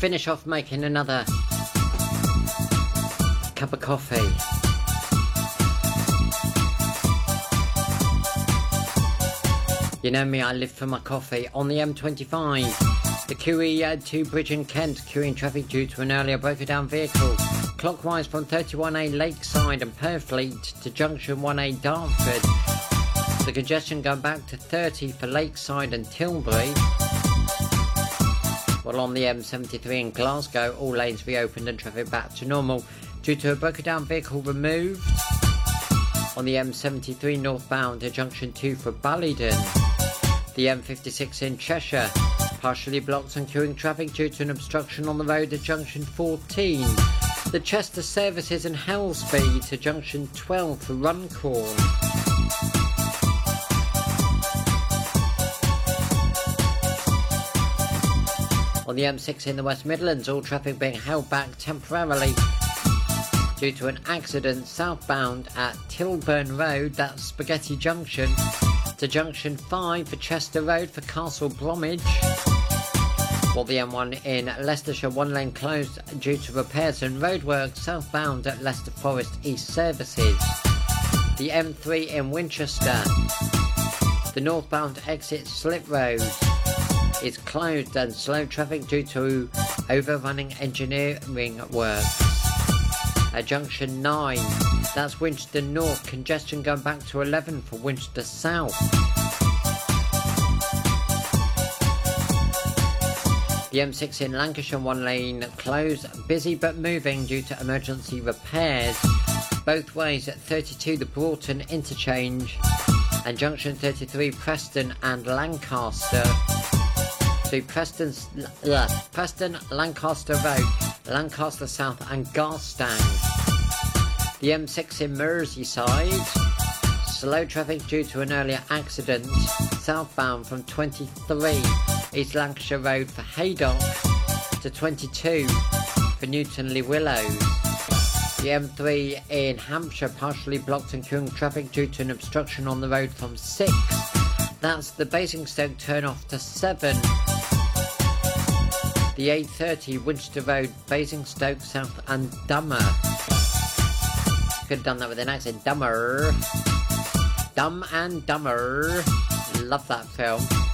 finish off making another cup of coffee. You know me, I live for my coffee. On the M25, the QE2 bridge in Kent, queuing traffic due to an earlier broken down vehicle. Clockwise from 31A Lakeside and Purfleet to Junction 1A Dartford. The congestion going back to 30 for Lakeside and Tilbury. While on the M73 in Glasgow, all lanes reopened and traffic back to normal due to a broken down vehicle removed. On the M73 northbound to Junction 2 for Ballydon. The M56 in Cheshire, partially blocked and queuing traffic due to an obstruction on the road at Junction 14. The Chester services in Helsby to Junction 12 for Runcorn. On the M6 in the West Midlands, all traffic being held back temporarily due to an accident southbound at Tilburn Road, that's Spaghetti Junction, to Junction 5 for Chester Road for Castle Bromwich. While the M1 in Leicestershire, one lane closed due to repairs and roadwork southbound at Leicester Forest East Services. The M3 in Winchester, the northbound exit Slip Road is closed and slow traffic due to overrunning engineering works. At Junction 9, that's Winchester North, congestion going back to 11 for Winchester South. The M6 in Lancashire, one lane closed, busy but moving due to emergency repairs. Both ways at 32 the Broughton interchange and Junction 33 Preston and Lancaster. So Preston, Lancaster Road, Lancaster South and Garstang. The M6 in Merseyside, slow traffic due to an earlier accident, southbound from 23 East Lancashire Road for Haydock to 22 for Newton Le Willows. The M3 in Hampshire, partially blocked and queuing traffic due to an obstruction on the road from 6. That's the Basingstoke turn off to 7. The A30 Winchester Road, Basingstoke South and Dummer. Could have done that with an accent. Dumber. Dumb and Dumber. Love that film.